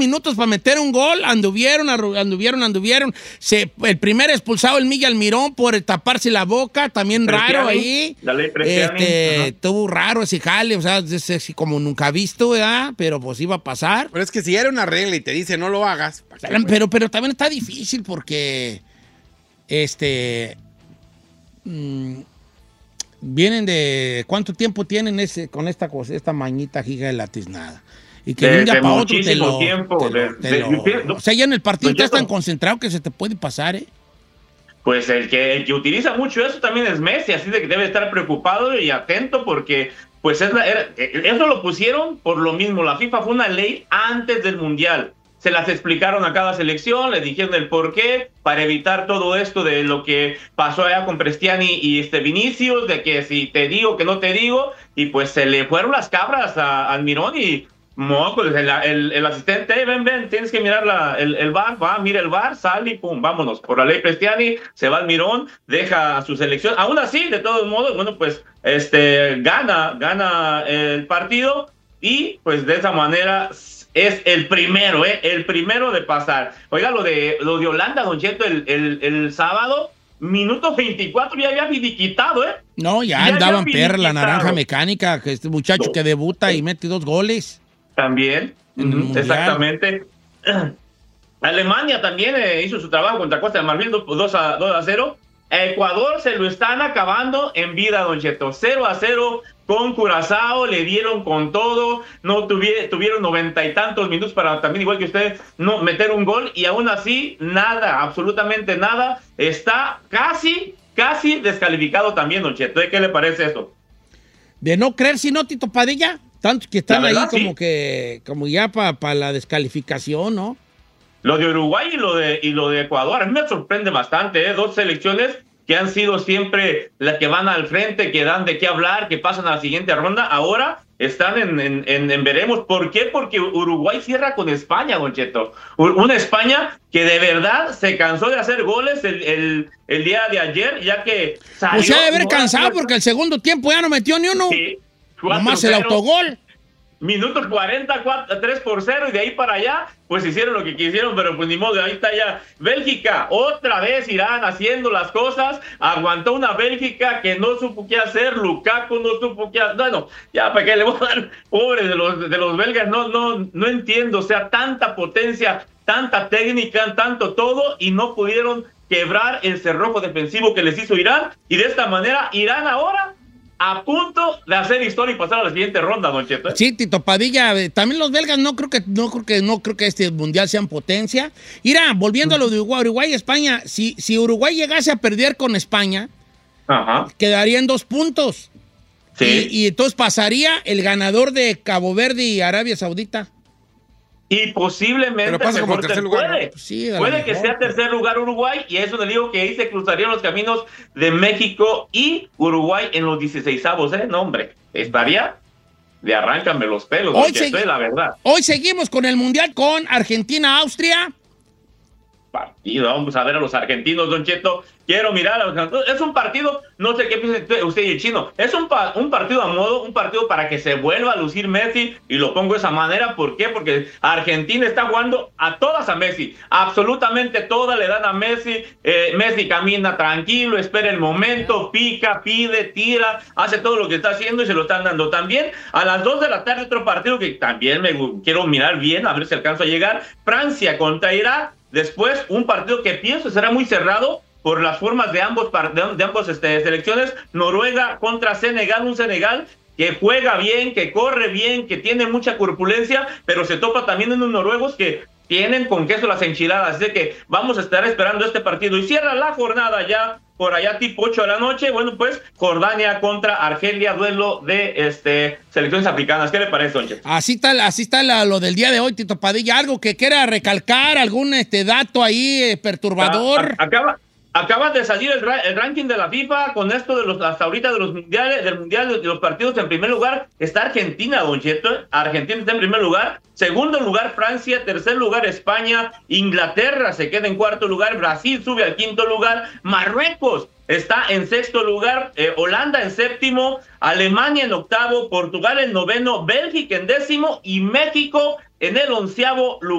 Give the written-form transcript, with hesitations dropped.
minutos para meter un gol, anduvieron. El primer expulsado, el Miguel Almirón, por taparse la boca, también raro ahí. La ley Prestiani. Estuvo raro ese jale, o sea, es como nunca visto, ¿verdad? Pero pues iba a pasar. Pero es que si era una regla y te dice no lo hagas. Pero también está difícil porque vienen de ¿cuánto tiempo tienen con esta mañita giga de la tiznada? Y que de un día para otro o sea, ya en el partido estás tan concentrado que se te puede pasar, ¿eh? Pues el que utiliza mucho eso también es Messi, así de que debe estar preocupado y atento porque pues eso lo pusieron por lo mismo. La FIFA fue una ley antes del Mundial. Se las explicaron a cada selección, les dijeron el por qué, para evitar todo esto de lo que pasó allá con Prestiani y Vinicius, de que si te digo, que no te digo, y pues se le fueron las cabras a Almirón y pues el asistente, ven, tienes que mirar el VAR, mira el VAR, sale y pum, vámonos. Por la ley Prestiani se va Almirón, deja a su selección. Aún así, de todos modos, bueno, pues gana el partido y pues de esa manera es el primero de pasar. Oiga, lo de Holanda, Don Cheto, el sábado, minuto 24 ya había finiquitado, ¿eh? No, ya andaban perra la naranja mecánica, que este muchacho que debuta y mete 2 goles. También, exactamente. Alemania también hizo su trabajo contra Costa de Marfil 2-0. A Ecuador se lo están acabando en vida, Don Cheto. 0-0 con Curazao, le dieron con todo, no tuvieron 90 y tantos minutos para también, igual que usted, no meter un gol, y aún así, nada, absolutamente nada, está casi descalificado también, Don Cheto. ¿Qué le parece eso? De no creer, si no, Tito Padilla, tanto que están ahí sí. como ya para la descalificación, ¿no? Lo de Uruguay y lo de Ecuador, a mí me sorprende bastante, ¿eh? 2 selecciones que han sido siempre las que van al frente, que dan de qué hablar, que pasan a la siguiente ronda, ahora están en veremos. ¿Por qué? Porque Uruguay cierra con España, Don Cheto. Una España que de verdad se cansó de hacer goles el día de ayer, ya que salió... O sea, de haber cansado porque el segundo tiempo ya no metió ni uno. Sí, nomás el autogol. Minutos 40, 3-0, y de ahí para allá, pues hicieron lo que quisieron, pero pues ni modo, ahí está ya. Bélgica, otra vez Irán haciendo las cosas, aguantó una Bélgica que no supo qué hacer, Lukaku no supo qué hacer, bueno, ya para qué le voy a dar, pobre de los belgas, no entiendo, o sea, tanta potencia, tanta técnica, tanto todo, y no pudieron quebrar el cerrojo defensivo que les hizo Irán, y de esta manera, Irán ahora a punto de hacer historia y pasar a la siguiente ronda, Don Cheto. Sí, Tito Padilla, también los belgas no creo que este mundial sean potencia. Mira, volviendo a lo de Uruguay y España, si Uruguay llegase a perder con España, quedaría en 2 puntos. Sí. Y entonces pasaría el ganador de Cabo Verde y Arabia Saudita. Y posiblemente pasa como tercer lugar, puede, ¿no? Sí, puede que sea tercer lugar Uruguay, y eso le digo que ahí se cruzarían los caminos de México y Uruguay en los 16avos, ¿eh? No, hombre, estaría de arráncame los pelos, la verdad. Hoy seguimos con el Mundial con Argentina-Austria. Partido, vamos a ver a los argentinos, Don Cheto. Quiero mirar a los argentinos. Es un partido, no sé qué piensa usted y el chino, es un partido a modo, un partido para que se vuelva a lucir Messi, y lo pongo de esa manera. ¿Por qué? Porque Argentina está jugando a todas a Messi, absolutamente todas le dan a Messi. Messi camina tranquilo, espera el momento, pica, pide, tira, hace todo lo que está haciendo y se lo están dando. También a las 2 de la tarde otro partido que también me quiero mirar bien, a ver si alcanzo a llegar, Francia contra Irak. Después, un partido que pienso será muy cerrado por las formas de ambos selecciones. Noruega contra Senegal, un Senegal que juega bien, que corre bien, que tiene mucha corpulencia, pero se topa también en unos noruegos que tienen con queso las enchiladas. Así que vamos a estar esperando este partido. Y cierra la jornada ya por allá tipo 8 de la noche. Bueno, pues Jordania contra Argelia, duelo de selecciones africanas. ¿Qué le parece, Don Cheto? Así está lo del día de hoy, Tito Padilla. ¿Algo que quiera recalcar? ¿Algún dato ahí perturbador? Acaba de salir el ranking de la FIFA con esto de hasta ahorita de los mundiales, del mundial de los partidos. En primer lugar está Argentina, Don Cheto. Argentina está en primer lugar. Segundo lugar Francia. Tercer lugar España. Inglaterra se queda en cuarto lugar. Brasil sube al quinto lugar. Marruecos está en sexto lugar. Holanda en séptimo. Alemania en octavo. Portugal en noveno. Bélgica en décimo. Y México en el 11º lugar.